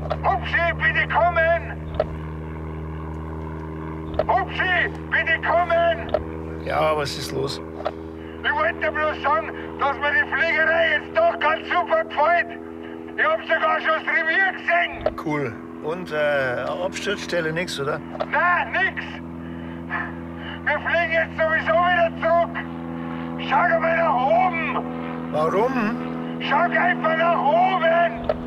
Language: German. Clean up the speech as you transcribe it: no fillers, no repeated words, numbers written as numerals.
Hupsi, bitte kommen! Hupsi, bitte kommen! Ja, was ist los? Ich wollte dir bloß sagen, dass mir die Fliegerei jetzt doch ganz super gefällt. Ich hab sogar schon das Revier gesehen. Cool. Und Absturzstelle nix, oder? Nein, nix. Wir fliegen jetzt sowieso wieder zurück. Schau mal nach oben. Warum? Schau einfach nach oben.